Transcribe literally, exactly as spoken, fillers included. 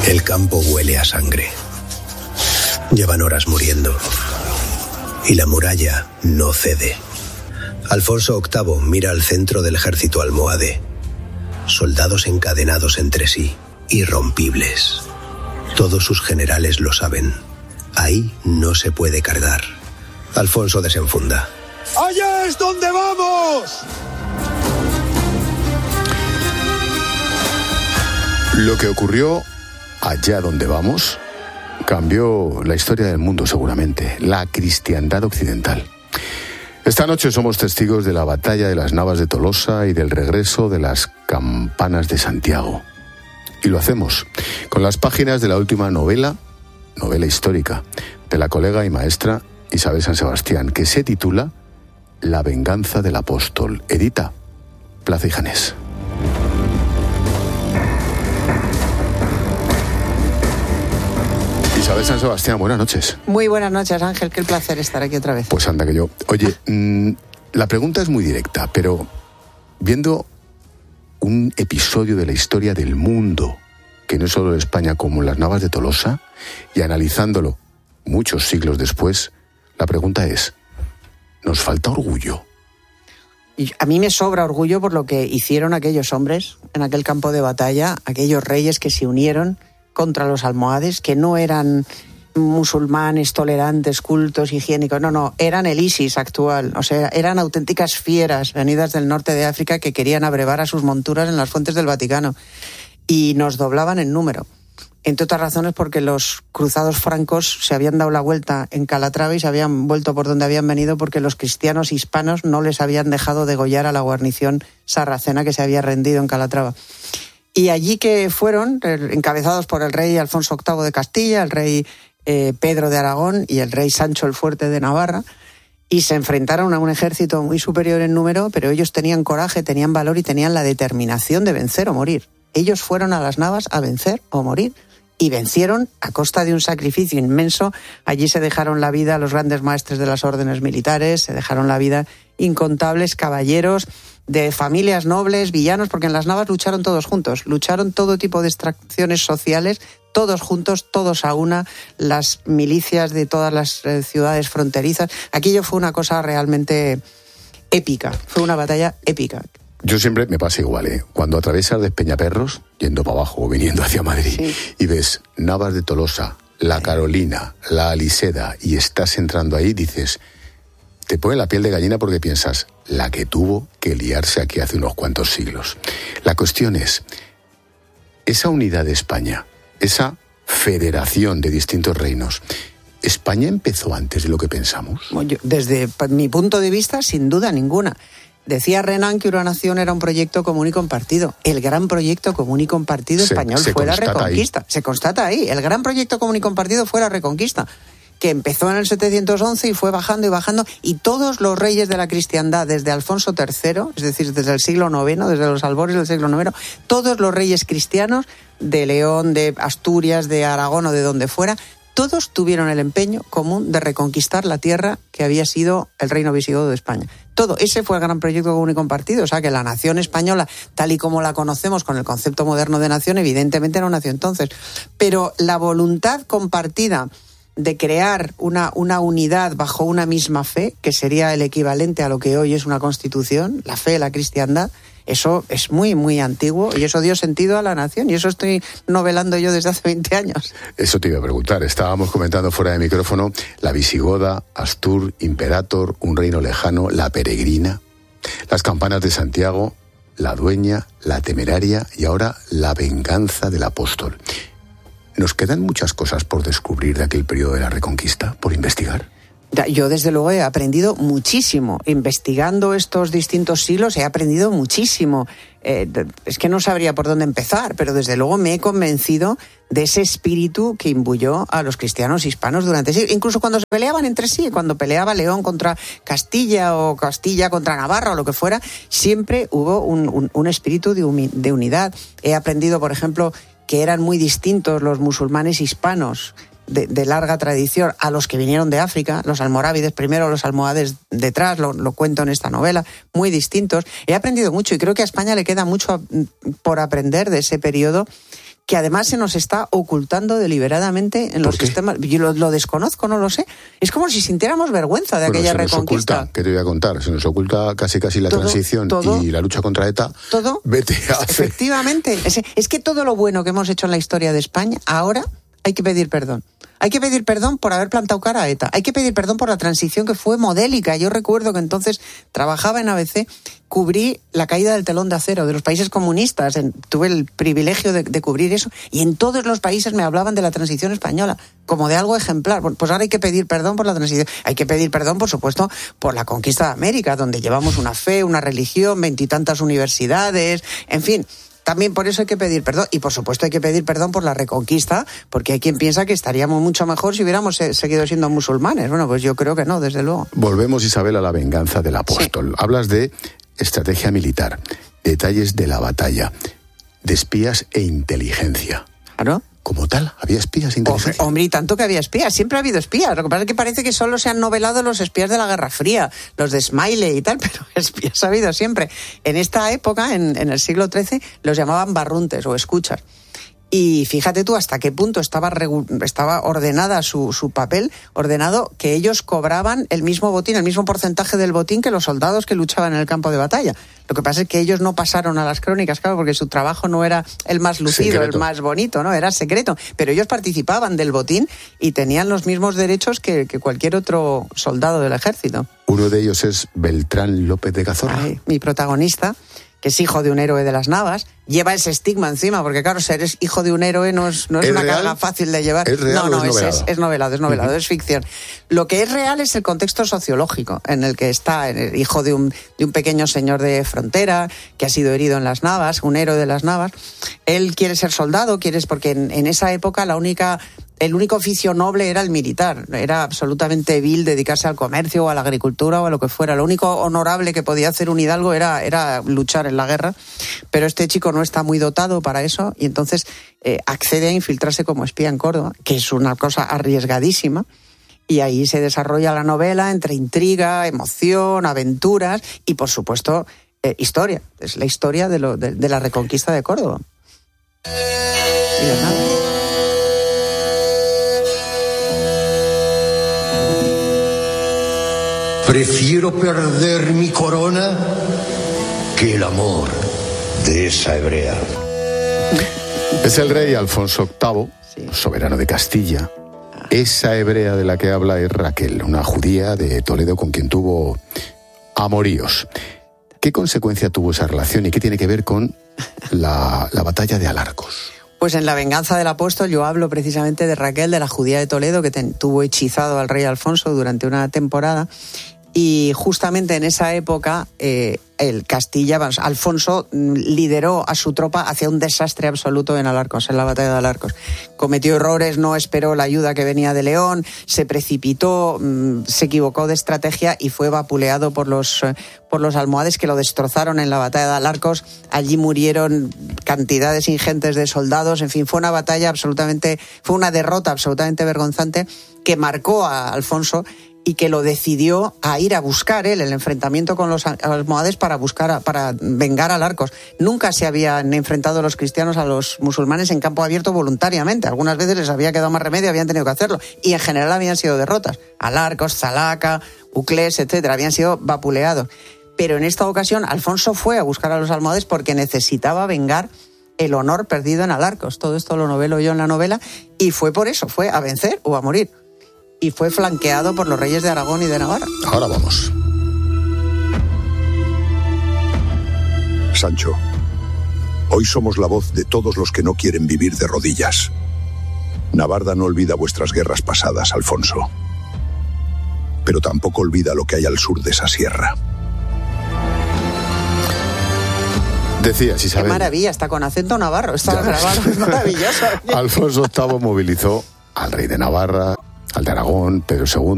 El campo huele a sangre. Llevan horas muriendo. Y la muralla no cede. Alfonso octavo mira al centro del ejército almohade. Soldados encadenados entre sí, irrompibles. Todos sus generales lo saben. Ahí no se puede cargar. Alfonso desenfunda. ¡Allá es donde vamos! Lo que ocurrió allá donde vamos cambió la historia del mundo seguramente, la cristiandad occidental. Esta noche somos testigos de la batalla de las Navas de Tolosa y del regreso de las campanas de Santiago. Y lo hacemos con las páginas de la última novela, novela histórica, de la colega y maestra Isabel San Sebastián, que se titula La venganza del apóstol. Edita Plaza y Janés. Isabel San Sebastián, buenas noches. Muy buenas noches, Ángel, qué placer estar aquí otra vez. Pues anda que yo. Oye, mmm, la pregunta es muy directa, pero viendo un episodio de la historia del mundo, que no es solo de España, como las Navas de Tolosa, y analizándolo muchos siglos después, la pregunta es, ¿nos falta orgullo? Y a mí me sobra orgullo por lo que hicieron aquellos hombres en aquel campo de batalla, aquellos reyes que se unieron contra los almohades, que no eran musulmanes tolerantes, cultos, higiénicos, no, no, eran el ISIS actual, o sea, eran auténticas fieras venidas del norte de África que querían abrevar a sus monturas en las fuentes del Vaticano y nos doblaban en número, entre otras razones porque los cruzados francos se habían dado la vuelta en Calatrava y se habían vuelto por donde habían venido porque los cristianos hispanos no les habían dejado degollar a la guarnición sarracena que se había rendido en Calatrava. Y allí que fueron, encabezados por el rey Alfonso octavo de Castilla, el rey eh, Pedro de Aragón y el rey Sancho el Fuerte de Navarra, y se enfrentaron a un ejército muy superior en número, pero ellos tenían coraje, tenían valor y tenían la determinación de vencer o morir. Ellos fueron a las Navas a vencer o morir, y vencieron a costa de un sacrificio inmenso. Allí se dejaron la vida los grandes maestres de las órdenes militares, se dejaron la vida incontables caballeros de familias nobles, villanos, porque en las Navas lucharon todos juntos, lucharon todo tipo de extracciones sociales, todos juntos, todos a una, las milicias de todas las eh, ciudades fronterizas. Aquello fue una cosa realmente épica, fue una batalla épica. Yo siempre me pasa igual, ¿eh? Cuando atraviesas de Peñaperros, yendo para abajo o viniendo hacia Madrid, sí, y ves Navas de Tolosa, la sí, Carolina, la Aliseda, y estás entrando ahí, dices, te pone la piel de gallina porque piensas, la que tuvo que liarse aquí hace unos cuantos siglos. La cuestión es, esa unidad de España, esa federación de distintos reinos, ¿España empezó antes de lo que pensamos? Desde mi punto de vista, sin duda ninguna. Decía Renan que una nación era un proyecto común y compartido. El gran proyecto común y compartido se, español se fue la Reconquista. Ahí. Se constata ahí. El gran proyecto común y compartido fue la Reconquista, que empezó en el setecientos once y fue bajando y bajando, y todos los reyes de la cristiandad, desde Alfonso tercero, es decir, desde el siglo noveno, desde los albores del siglo noveno, todos los reyes cristianos, de León, de Asturias, de Aragón o de donde fuera, todos tuvieron el empeño común de reconquistar la tierra que había sido el reino visigodo de España. Todo, ese fue el gran proyecto común y compartido. O sea, que la nación española, tal y como la conocemos con el concepto moderno de nación, evidentemente no nació entonces. Pero la voluntad compartida de crear una, una unidad bajo una misma fe, que sería el equivalente a lo que hoy es una constitución, la fe, la cristiandad, eso es muy, muy antiguo y eso dio sentido a la nación, y eso estoy novelando yo desde hace veinte años. Eso te iba a preguntar. Estábamos comentando fuera de micrófono la visigoda, Astur, Imperator, un reino lejano, la peregrina, las campanas de Santiago, la dueña, la temeraria y ahora la venganza del apóstol. ¿Nos quedan muchas cosas por descubrir de aquel periodo de la Reconquista, por investigar? Yo, desde luego, he aprendido muchísimo. Investigando estos distintos siglos, he aprendido muchísimo. Eh, es que no sabría por dónde empezar, pero desde luego me he convencido de ese espíritu que imbuyó a los cristianos hispanos durante siglos. Incluso cuando se peleaban entre sí, cuando peleaba León contra Castilla o Castilla contra Navarra o lo que fuera, siempre hubo un, un, un espíritu de, umi- de unidad. He aprendido, por ejemplo, que eran muy distintos los musulmanes hispanos De, de larga tradición a los que vinieron de África, los almorávides primero, los almohades detrás, lo, lo cuento en esta novela, muy distintos. He aprendido mucho y creo que a España le queda mucho a, por aprender de ese periodo que además se nos está ocultando deliberadamente en los sistemas. Yo lo, lo desconozco, no lo sé. Es como si sintiéramos vergüenza de bueno, aquella se nos reconquista. Oculta, ¿qué te voy a contar? Se nos oculta casi casi la todo, transición todo, y la lucha contra ETA. Todo. Vete a hacer. Efectivamente. Es, es que todo lo bueno que hemos hecho en la historia de España, ahora hay que pedir perdón. Hay que pedir perdón por haber plantado cara a ETA. Hay que pedir perdón por la transición que fue modélica. Yo recuerdo que entonces trabajaba en A B C, cubrí la caída del telón de acero de los países comunistas. En, tuve el privilegio de, de cubrir eso. Y en todos los países me hablaban de la transición española como de algo ejemplar. Pues ahora hay que pedir perdón por la transición. Hay que pedir perdón, por supuesto, por la conquista de América, donde llevamos una fe, una religión, veintitantas universidades, en fin. También por eso hay que pedir perdón. Y por supuesto hay que pedir perdón por la reconquista, porque hay quien piensa que estaríamos mucho mejor si hubiéramos seguido siendo musulmanes. Bueno, pues yo creo que no, desde luego. Volvemos, Isabel, a la venganza del apóstol. Sí. Hablas de estrategia militar, detalles de la batalla, de espías e inteligencia. Claro. Como tal, ¿había espías e inteligencia? Hombre, y tanto que había espías, siempre ha habido espías. Lo que pasa es que parece que solo se han novelado los espías de la Guerra Fría, los de Smiley y tal, pero espías ha habido siempre. En esta época, en, en el siglo trece, los llamaban barruntes o escuchas. Y fíjate tú hasta qué punto estaba, regu- estaba ordenada su, su papel, ordenado que ellos cobraban el mismo botín, el mismo porcentaje del botín que los soldados que luchaban en el campo de batalla. Lo que pasa es que ellos no pasaron a las crónicas, claro, porque su trabajo no era el más lucido, secreto. El más bonito, ¿no? Era secreto. Pero ellos participaban del botín y tenían los mismos derechos que, que cualquier otro soldado del ejército. Uno de ellos es Beltrán López de Cazorla. Ay, mi protagonista, que es hijo de un héroe de las Navas, lleva ese estigma encima, porque claro, ser hijo de un héroe no es, no es, ¿Es una real? carga fácil de llevar. ¿Es real no, no, o es, es, novelado? Es, es novelado, es novelado, uh-huh. es ficción. Lo que es real es el contexto sociológico en el que está el hijo de un, de un pequeño señor de frontera que ha sido herido en las Navas, un héroe de las Navas. Él quiere ser soldado, quiere, porque en, en esa época la única... El único oficio noble era el militar. Era absolutamente vil dedicarse al comercio o a la agricultura o a lo que fuera. Lo único honorable que podía hacer un hidalgo era, era luchar en la guerra. Pero este chico no está muy dotado para eso y entonces eh, accede a infiltrarse como espía en Córdoba, que es una cosa arriesgadísima. Y ahí se desarrolla la novela entre intriga, emoción, aventuras y, por supuesto, eh, historia. Es la historia de, lo, de, de la reconquista de Córdoba. Y de nada. Prefiero perder mi corona que el amor de esa hebrea. Es el rey Alfonso octavo, sí. soberano de Castilla. Esa hebrea de la que habla es Raquel, una judía de Toledo con quien tuvo amoríos. ¿Qué consecuencia tuvo esa relación y qué tiene que ver con la, la batalla de Alarcos? Pues en La venganza del apóstol yo hablo precisamente de Raquel, de la judía de Toledo, que ten, tuvo hechizado al rey Alfonso durante una temporada. Y justamente en esa época, eh, el Castilla, vamos, Alfonso lideró a su tropa hacia un desastre absoluto en Alarcos, en la batalla de Alarcos. Cometió errores, no esperó la ayuda que venía de León, se precipitó, mmm, se equivocó de estrategia y fue vapuleado por los, eh, por los almohades que lo destrozaron en la batalla de Alarcos. Allí murieron cantidades ingentes de soldados. En fin, fue una batalla absolutamente, fue una derrota absolutamente vergonzante que marcó a Alfonso y que lo decidió a ir a buscar él el enfrentamiento con los almohades para buscar a, para vengar a Alarcos. Nunca se habían enfrentado los cristianos a los musulmanes en campo abierto voluntariamente. Algunas veces les había quedado más remedio, habían tenido que hacerlo. Y en general habían sido derrotas. Alarcos, Zalaca, Uclés, etcétera, habían sido vapuleados. Pero en esta ocasión Alfonso fue a buscar a los almohades porque necesitaba vengar el honor perdido en Alarcos. Todo esto lo novelo yo en la novela y fue por eso, fue a vencer o a morir. Y fue flanqueado por los reyes de Aragón y de Navarra. Ahora vamos. Sancho, hoy somos la voz de todos los que no quieren vivir de rodillas. Navarra no olvida vuestras guerras pasadas, Alfonso. Pero tampoco olvida lo que hay al sur de esa sierra. Decías, Isabel. Qué maravilla, está con acento navarro, está grabado, es maravilloso. Alfonso octavo movilizó al rey de Navarra, al de Aragón, Pedro segundo.